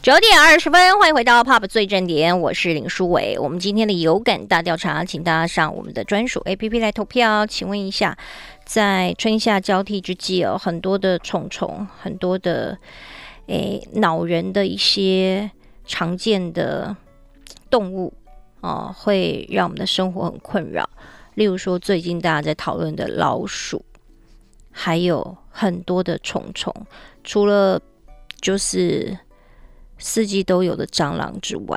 9点20分，欢迎回到 Pop 最正点，我是林书伟。我们今天的有感大调查，请大家上我们的专属 APP 来投票。请问一下，在春夏交替之际哦，很多的虫虫，很多的恼人的一些常见的动物哦，会让我们的生活很困扰。例如说，最近大家在讨论的老鼠，还有很多的虫虫，除了就是四季都有的蟑螂之外